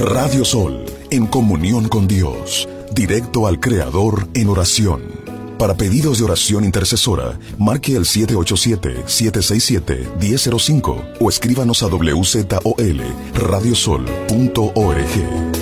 Radio Sol, en comunión con Dios, directo al Creador en oración. Para pedidos de oración intercesora, marque el 787-767-1005 o escríbanos a wzol.radiosol.org.